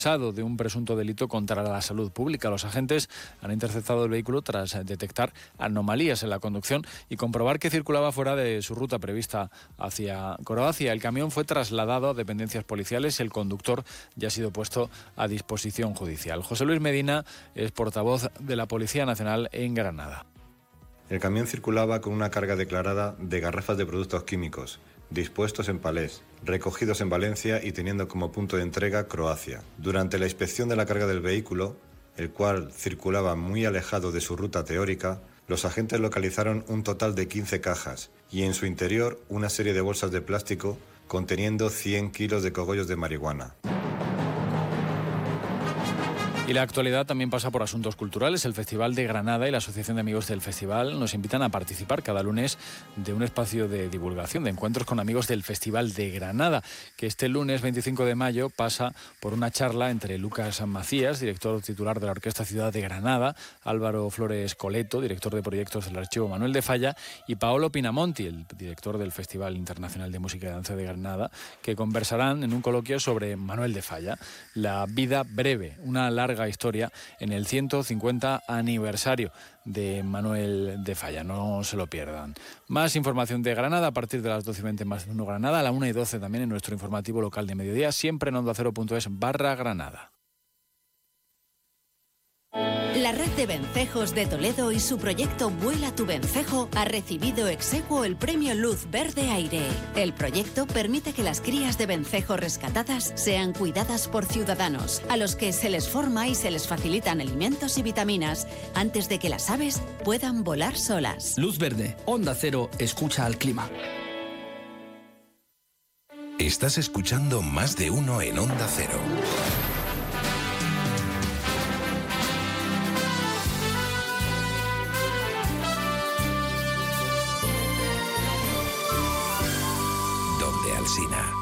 de un presunto delito contra la salud pública. Los agentes han interceptado el vehículo tras detectar anomalías en la conducción y comprobar que circulaba fuera de su ruta prevista hacia Croacia. El camión fue trasladado a dependencias policiales y el conductor ya ha sido puesto a disposición judicial. José Luis Medina es portavoz de la Policía Nacional en Granada. El camión circulaba con una carga declarada de garrafas de productos químicos, dispuestos en palés, recogidos en Valencia y teniendo como punto de entrega Croacia. Durante la inspección de la carga del vehículo, el cual circulaba muy alejado de su ruta teórica, los agentes localizaron un total de 15 cajas y en su interior una serie de bolsas de plástico conteniendo 100 kilos de cogollos de marihuana. Y la actualidad también pasa por asuntos culturales. El Festival de Granada y la Asociación de Amigos del Festival nos invitan a participar cada lunes de un espacio de divulgación, de encuentros con amigos del Festival de Granada, que este lunes 25 de mayo pasa por una charla entre Lucas Macías, director titular de la Orquesta Ciudad de Granada, Álvaro Flores Coleto, director de proyectos del Archivo Manuel de Falla, y Paolo Pinamonti, el director del Festival Internacional de Música y Danza de Granada, que conversarán en un coloquio sobre Manuel de Falla, la vida breve, una larga historia en el 150 aniversario de Manuel de Falla. No se lo pierdan. Más información de Granada a partir de las 12:20 más de 1 Granada, a la 1:12 también en nuestro informativo local de mediodía, siempre en ondacero.es/Granada. La Red de Vencejos de Toledo y su proyecto Vuela tu Vencejo ha recibido ex aequo el premio Luz Verde Aire. El proyecto permite que las crías de vencejo rescatadas sean cuidadas por ciudadanos, a los que se les forma y se les facilitan alimentos y vitaminas antes de que las aves puedan volar solas. Luz Verde, Onda Cero, escucha al clima. Estás escuchando Más de Uno en Onda Cero. Alsina.